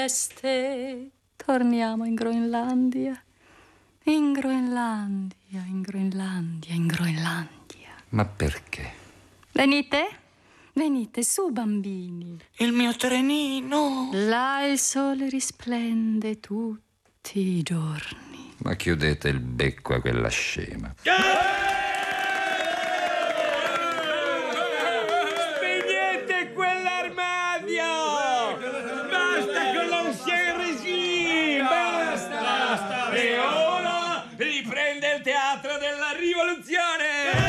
Torniamo in Groenlandia. In Groenlandia, in Groenlandia, in Groenlandia. Ma perché? Venite? Venite su, bambini. Il mio trenino. Là il sole risplende tutti i giorni. Ma chiudete il becco a quella scema. Spegnete quell'armadio! Basta con l'ancien regime! Basta! E ora riprende il teatro della rivoluzione!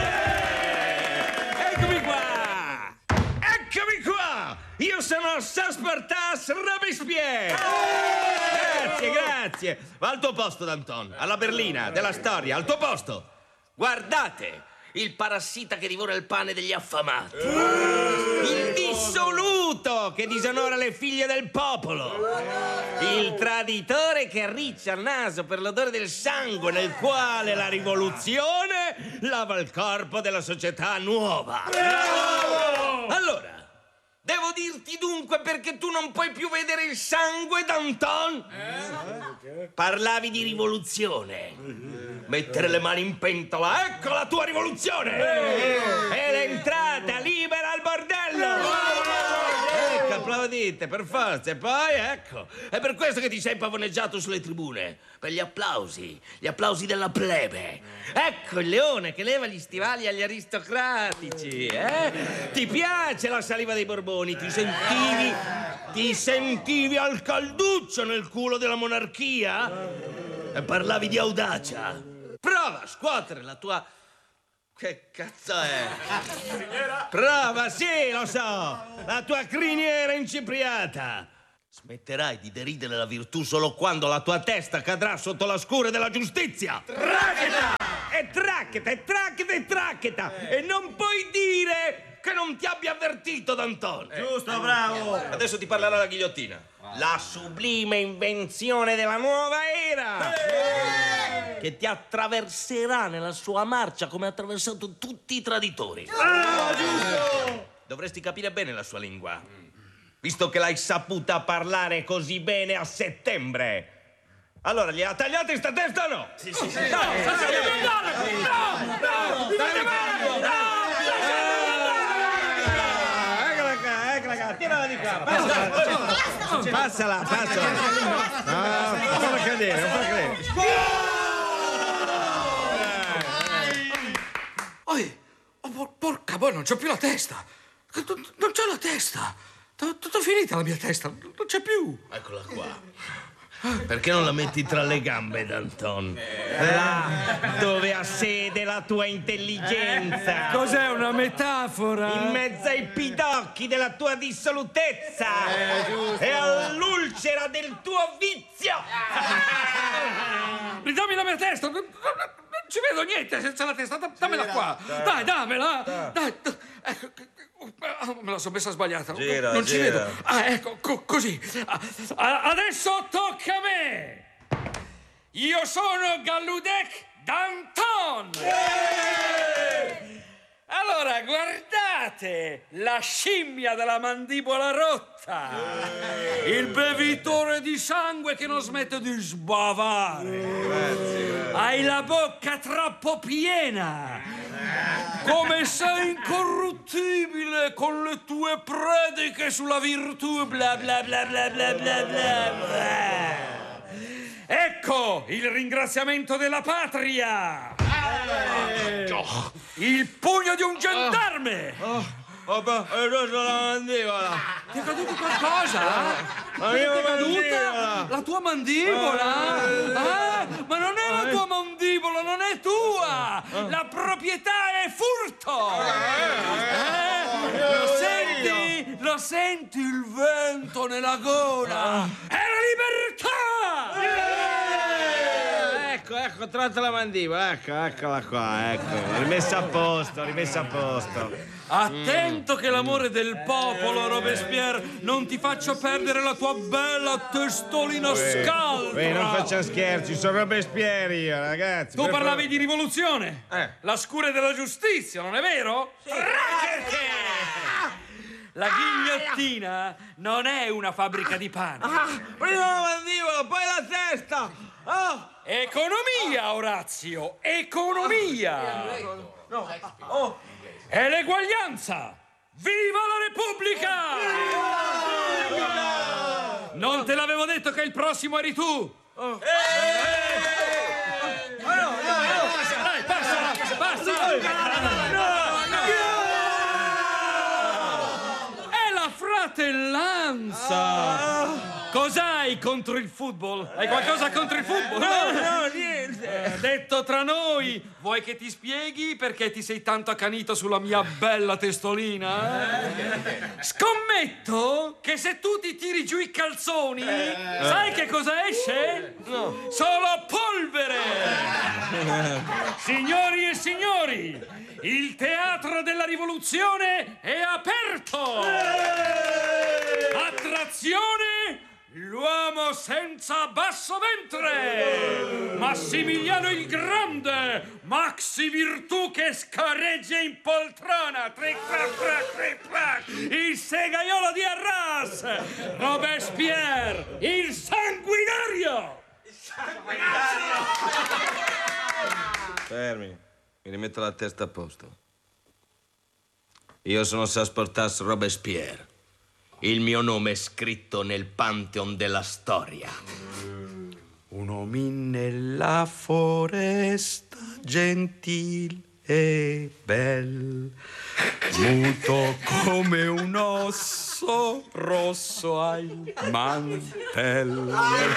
Eccomi qua! Eccomi qua! Io sono Saspartas Robespierre! Grazie! Va al tuo posto, Danton. Alla berlina della storia, al tuo posto! Guardate! Il parassita che divora il pane degli affamati. Il dissoluto che disonora le figlie del popolo. Il traditore che arriccia il naso per l'odore del sangue nel quale la rivoluzione lava il corpo della società nuova. Allora, devo dirti dunque perché tu non puoi più vedere il sangue, Danton? Parlavi di rivoluzione. Mettere le mani in pentola, ecco la tua rivoluzione! È l'entrata libera al bordello! Ecco, applaudite, per forza. E poi, ecco, è per questo che ti sei pavoneggiato sulle tribune. Per gli applausi della plebe. Ecco il leone che leva gli stivali agli aristocratici, eh? Ti piace la saliva dei Borboni? Ti sentivi al calduccio nel culo della monarchia? E parlavi di audacia. Prova a scuotere la tua... Che cazzo è? Prova, sì, lo so! La tua criniera incipriata! Smetterai di deridere la virtù solo quando la tua testa cadrà sotto la scure della giustizia! Traccheta! E traccheta, e traccheta, e traccheta! E non puoi dire che non ti abbia avvertito, Danton! Giusto, bravo! Adesso ti parlerà la ghigliottina. La sublime invenzione della nuova era! Che ti attraverserà nella sua marcia come ha attraversato tutti i traditori. Giusto! Dovresti capire bene la sua lingua, visto che l'hai saputa parlare così bene a settembre. Allora, gliela tagliate sta testa o no? Sì. Eccola qua, tirala di qua, passala. No, non fa cadere, Porca boia, non c'ho più la testa. Non c'ho la testa. Tutto finita la mia testa. Non c'è più. Eccola qua. Perché non la metti tra le gambe, Danton? Là dove ha sede la tua intelligenza. Cos'è una metafora? In mezzo ai pidocchi della tua dissolutezza. E all'ulcera del tuo vizio. Ridammi la mia testa. Non ci vedo niente senza la testa. Dammela qua. Dai, dammela. Dai. Ecco. Me la sono messa sbagliata. Non ci vedo. Ecco, così. Adesso tocca a me. Io sono Galludec Danton. Allora, guardate, la scimmia della mandibola rotta, il bevitore di sangue che non smette di sbavare. Hai la bocca troppo piena, come sei incorruttibile con le tue prediche sulla virtù, bla bla bla bla bla bla bla. Ecco il ringraziamento della patria. Il pugno di un gendarme. È rosa la mandibola. Ti è caduto qualcosa? Ti è caduta? La tua mandibola? Ma non è la tua mandibola, non è tua! La proprietà è furto! Lo senti? Lo senti il vento nella gola? È la libertà! Ecco, tratta la mandibola, eccola qua, ecco. Rimessa a posto. Attento che l'amore del popolo, Robespierre, non ti faccia perdere la tua bella testolina scaltra. Non faccia scherzi, sono Robespierre io, ragazzi. Tu parlavi di rivoluzione? La scure della giustizia, non è vero? La ghigliottina non è una fabbrica di pane. Prima la mandibola, poi la testa. Oh. Economia, Orazio, economia. E l'eguaglianza. Viva la Repubblica! Non te l'avevo detto che il prossimo eri tu? Dai, passa! È la fratellanza! Cos'hai contro il football? Hai qualcosa contro il football? No, niente. Detto tra noi, vuoi che ti spieghi perché ti sei tanto accanito sulla mia bella testolina? Scommetto che se tu ti tiri giù i calzoni, sai che cosa esce? No. Solo polvere! Signori e signori, il teatro della rivoluzione è aperto! Attrazione! L'uomo senza basso ventre! Massimiliano il Grande! Maxi Virtù che scorreggia in poltrona! Tric trac trac tric trac! Il segaiolo di Arras! Robespierre! Il sanguinario! Fermi, mi rimetto la testa a posto. Io sono Sasportas Robespierre. Il mio nome è scritto nel Pantheon della storia. Un omin nella foresta gentil e bel, muto come un osso rosso al mantello.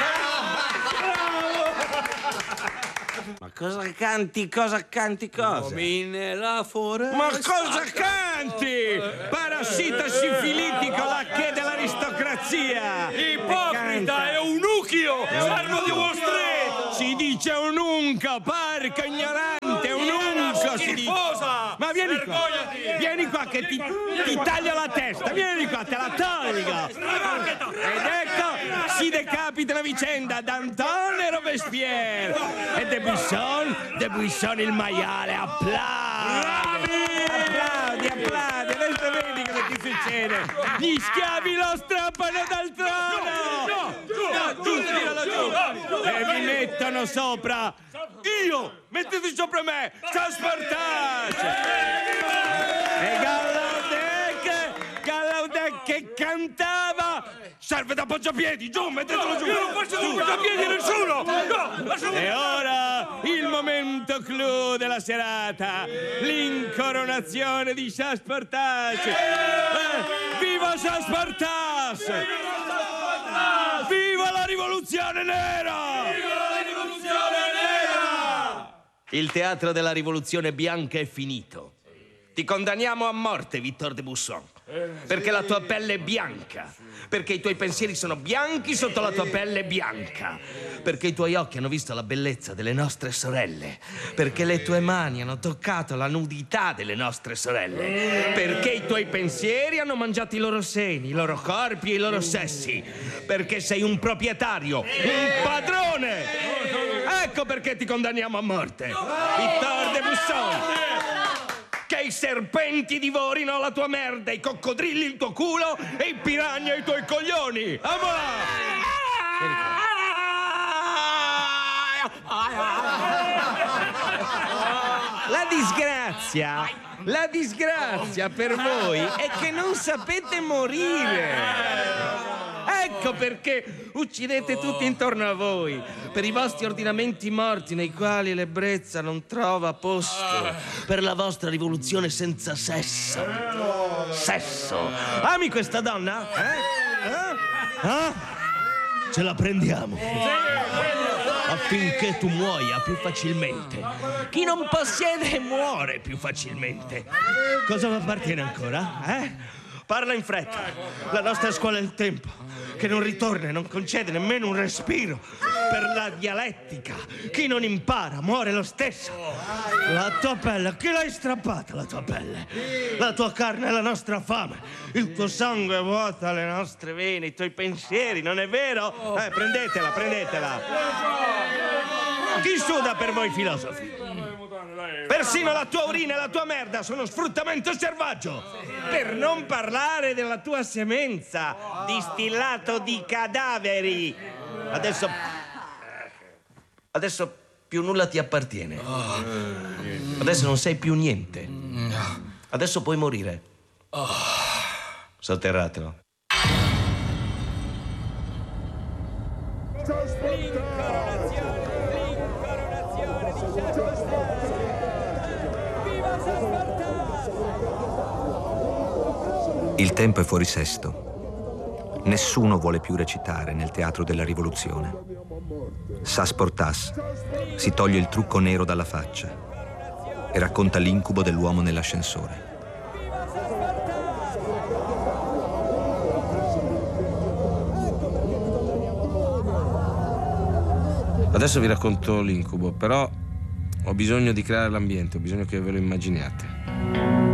Ma cosa canti, cosa? Omin nella foresta. Ma cosa canti? Parassita sifilitico, la che dell'aristocrazia! Ipocrita e unuchio! Servo di Wall Street! Si dice un unco, porco ignorante, un unco si dice! Ma vieni qua! Vieni qua che ti taglio la testa! Vieni qua, te la tolgo! Ed ecco, si decapita la vicenda d'Anton e Robespierre! E De Buisson il maiale, applaudi! Applaudi! Adesso vedi cosa ti succede! Gli schiavi lo strappano dal trono! E mi mettono sopra! Io! Mettete sopra me! Sasportas! E Gallaudet che cantava! Serve da poggiapiedi! Giù, mettetelo giù! Io non faccio da poggiapiedi nessuno! No! E ora il momento clou della serata, l'incoronazione di Sasportas. Viva Sasportas! Viva la rivoluzione nera! Viva la rivoluzione nera! Il teatro della rivoluzione bianca è finito. Ti condanniamo a morte, Victor de Buisson, perché la tua pelle è bianca, perché i tuoi pensieri sono bianchi sotto la tua pelle bianca, perché i tuoi occhi hanno visto la bellezza delle nostre sorelle, perché le tue mani hanno toccato la nudità delle nostre sorelle, perché i tuoi pensieri hanno mangiato i loro seni, i loro corpi e i loro sessi, perché sei un proprietario, un padrone. Ecco perché ti condanniamo a morte, Victor de Buisson. Che i serpenti divorino la tua merda, i coccodrilli il tuo culo e i piranha i tuoi coglioni! La disgrazia per voi è che non sapete morire! Ecco perché uccidete tutti intorno a voi, per i vostri ordinamenti morti nei quali l'ebbrezza non trova posto, per la vostra rivoluzione senza sesso. Sesso! Ami questa donna? Ce la prendiamo affinché tu muoia più facilmente. Chi non possiede muore più facilmente. Cosa vi appartiene ancora? Parla in fretta. La nostra scuola del tempo, che non ritorna e non concede nemmeno un respiro per la dialettica. Chi non impara muore lo stesso. La tua pelle, chi l'hai strappata la tua pelle? La tua carne è la nostra fame. Il tuo sangue vuota le nostre vene, i tuoi pensieri, non è vero? Prendetela. Chi suda per voi filosofi? Persino la tua urina e la tua merda sono sfruttamento selvaggio. Per non parlare della tua semenza, distillato di cadaveri. Adesso più nulla ti appartiene. Adesso non sei più niente. Adesso puoi morire. Sotterratelo. Il tempo è fuori sesto. Nessuno vuole più recitare nel teatro della rivoluzione. Sas Portas si toglie il trucco nero dalla faccia e racconta l'incubo dell'uomo nell'ascensore. Adesso vi racconto l'incubo, però ho bisogno di creare l'ambiente, ho bisogno che ve lo immaginiate.